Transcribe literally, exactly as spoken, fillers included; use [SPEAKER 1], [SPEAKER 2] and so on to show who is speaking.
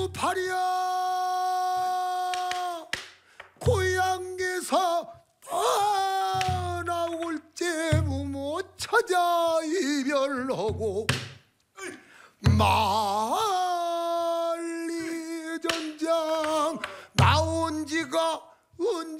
[SPEAKER 1] 팔이야 고향에서 떠나올 때 부모 찾아 이별하고 만리 전장 나온 지가 언제